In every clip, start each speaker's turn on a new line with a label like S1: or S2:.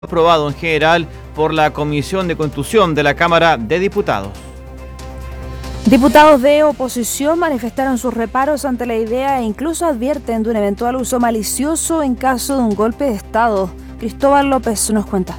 S1: Aprobado en general por la Comisión de Constitución de la Cámara de Diputados.
S2: Diputados de oposición manifestaron sus reparos ante la idea e incluso advierten de un eventual uso malicioso en caso de un golpe de Estado. Cristóbal López nos cuenta.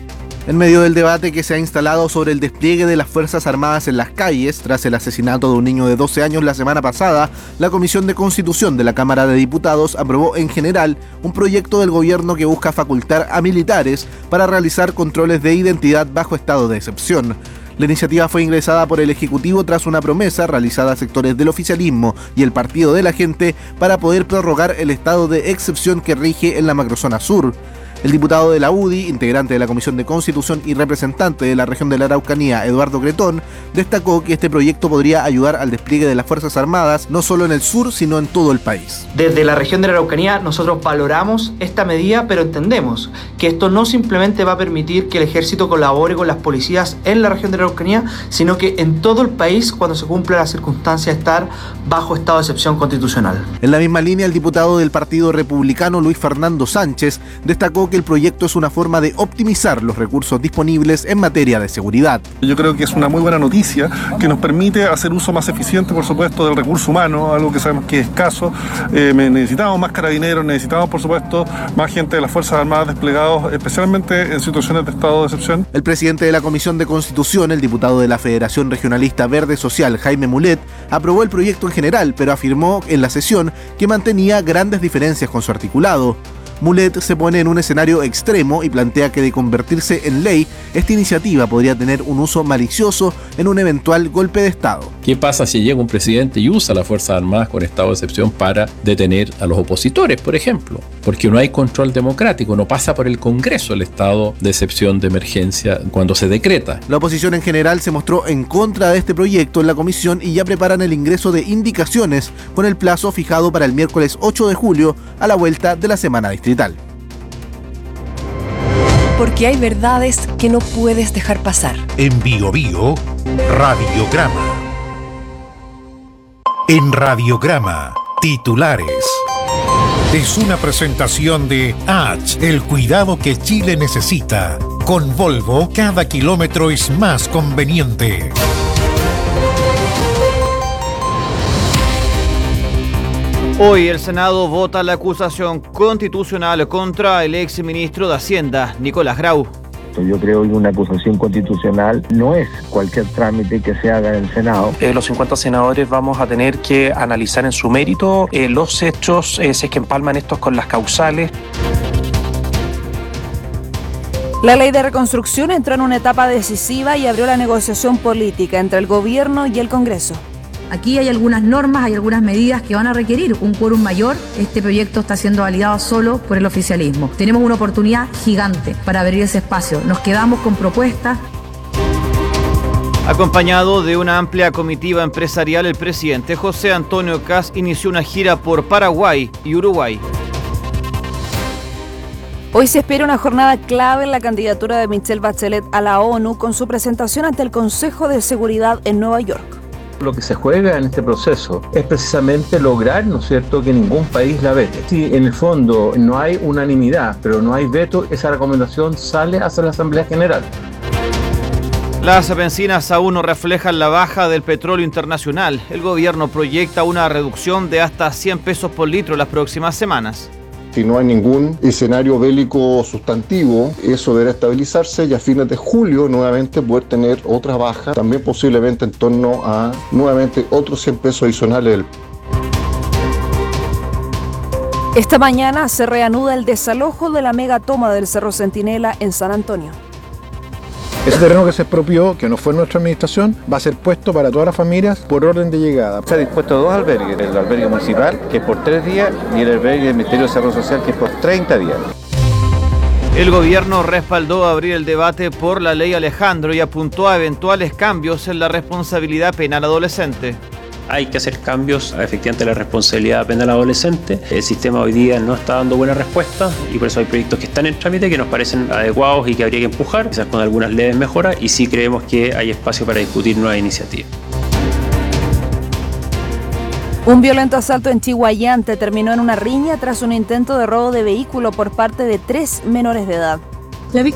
S3: En medio del debate que se ha instalado sobre el despliegue de las Fuerzas Armadas en las calles, tras el asesinato de un niño de 12 años la semana pasada, la Comisión de Constitución de la Cámara de Diputados aprobó en general un proyecto del gobierno que busca facultar a militares para realizar controles de identidad bajo estado de excepción. La iniciativa fue ingresada por el Ejecutivo tras una promesa realizada a sectores del oficialismo y el Partido de la Gente para poder prorrogar el estado de excepción que rige en la macrozona sur. El diputado de la UDI, integrante de la Comisión de Constitución y representante de la región de la Araucanía, Eduardo Cretón, destacó que este proyecto podría ayudar al despliegue de las Fuerzas Armadas no solo en el sur, sino en todo el país.
S4: Desde la región de la Araucanía nosotros valoramos esta medida, pero entendemos que esto no simplemente va a permitir que el ejército colabore con las policías en la región de la Araucanía, sino que en todo el país, cuando se cumpla la circunstancia de estar bajo estado de excepción constitucional.
S3: En la misma línea, el diputado del Partido Republicano, Luis Fernando Sánchez, destacó que el proyecto es una forma de optimizar los recursos disponibles en materia de seguridad.
S5: Yo creo que es una muy buena noticia que nos permite hacer uso más eficiente, por supuesto, del recurso humano, algo que sabemos que es escaso. Necesitamos más carabineros, necesitamos, por supuesto, más gente de las Fuerzas Armadas desplegados, especialmente en situaciones de estado de excepción.
S3: El presidente de la Comisión de Constitución, el diputado de la Federación Regionalista Verde Social, Jaime Mulet, aprobó el proyecto en general, pero afirmó en la sesión que mantenía grandes diferencias con su articulado. Mulet se pone en un escenario extremo y plantea que de convertirse en ley, esta iniciativa podría tener un uso malicioso en un eventual golpe de Estado.
S6: ¿Qué pasa si llega un presidente y usa las Fuerzas Armadas con estado de excepción para detener a los opositores, por ejemplo? Porque no hay control democrático, no pasa por el Congreso el estado de excepción de emergencia cuando se decreta.
S3: La oposición en general se mostró en contra de este proyecto en la comisión y ya preparan el ingreso de indicaciones con el plazo fijado para el miércoles 8 de julio a la vuelta de la semana distrital.
S7: Porque hay verdades que no puedes dejar pasar.
S8: En Biobío, Radiograma. En Radiograma, titulares. Es una presentación de H, el cuidado que Chile necesita. Con Volvo, cada kilómetro es más conveniente.
S1: Hoy el Senado vota la acusación constitucional contra el exministro de Hacienda, Nicolás Grau.
S9: Yo creo que una acusación constitucional no es cualquier trámite que se haga en el Senado.
S10: Los 50 senadores vamos a tener que analizar en su mérito los hechos, si es que empalman estos con las causales.
S2: La ley de reconstrucción entró en una etapa decisiva y abrió la negociación política entre el gobierno y el Congreso.
S11: Aquí hay algunas normas, hay algunas medidas que van a requerir un quórum mayor. Este proyecto está siendo validado solo por el oficialismo. Tenemos una oportunidad gigante para abrir ese espacio. Nos quedamos con propuestas.
S1: Acompañado de una amplia comitiva empresarial, el presidente José Antonio Kast inició una gira por Paraguay y Uruguay.
S2: Hoy se espera una jornada clave en la candidatura de Michelle Bachelet a la ONU con su presentación ante el Consejo de Seguridad en Nueva York.
S12: Lo que se juega en este proceso es precisamente lograr, ¿no es cierto?, que ningún país la vete. Si en el fondo no hay unanimidad, pero no hay veto, esa recomendación sale hacia la Asamblea General.
S1: Las bencinas aún no reflejan la baja del petróleo internacional. El gobierno proyecta una reducción de hasta 100 pesos por litro las próximas semanas.
S13: Si no hay ningún escenario bélico sustantivo, eso deberá estabilizarse y a fines de julio nuevamente poder tener otra baja, también posiblemente en torno a nuevamente otros 100 pesos adicionales.
S2: Esta mañana se reanuda el desalojo de la megatoma del Cerro Centinela en San Antonio.
S14: Ese terreno que se expropió, que no fue nuestra administración, va a ser puesto para todas las familias por orden de llegada.
S12: Se ha dispuesto 2 albergues, el albergue municipal, que es por 3 días, y el albergue del Ministerio de Desarrollo Social, que es por 30 días.
S1: El gobierno respaldó abrir el debate por la ley Alejandro y apuntó a eventuales cambios en la responsabilidad penal adolescente.
S10: Hay que hacer cambios efectivamente a la responsabilidad penal adolescente. El sistema hoy día no está dando buena respuesta y por eso hay proyectos que están en trámite que nos parecen adecuados y que habría que empujar, quizás con algunas leves mejoras, y sí creemos que hay espacio para discutir nuevas iniciativas.
S2: Un violento asalto en Chihuayante terminó en una riña tras un intento de robo de vehículo por parte de 3 menores de edad.
S15: La